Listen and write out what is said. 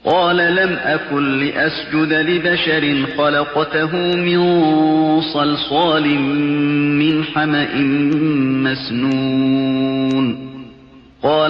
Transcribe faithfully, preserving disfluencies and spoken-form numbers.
قال لم أكن لأسجد لبشر خلقته من صلصال من حمأ مسنون.